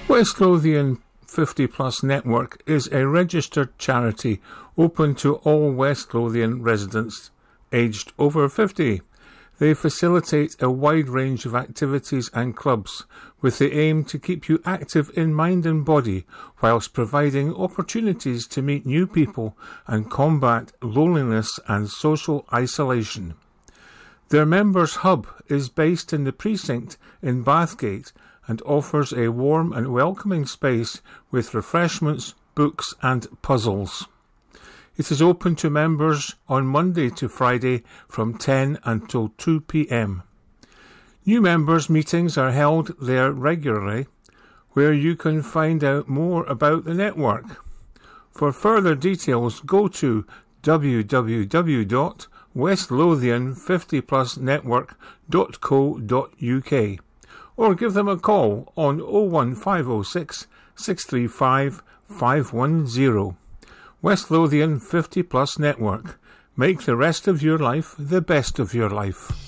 West Lothian 50 Plus Network is a registered charity open to all West Lothian residents aged over 50. They facilitate a wide range of activities and clubs with the aim to keep you active in mind and body whilst providing opportunities to meet new people and combat loneliness and social isolation. Their members' hub is based in the precinct in Bathgate and offers a warm and welcoming space with refreshments, books and puzzles. It is open to members on Monday to Friday from 10 until 2 p.m. New members' meetings are held there regularly, where you can find out more about the network. For further details, go to www.westlothian50plusnetwork.co.uk or give them a call on 01506 635 510. West Lothian 50 Plus Network. Make the rest of your life the best of your life.